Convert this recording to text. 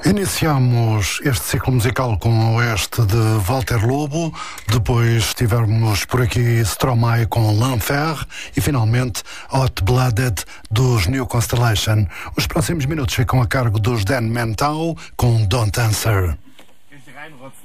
Iniciamos este ciclo musical com o Oeste de Walter Lobo, depois tivemos por aqui Stromae com L'Enfer e finalmente Hot Blooded dos New Constellation. Os próximos minutos ficam a cargo dos Dan Mentau com Don't Answer.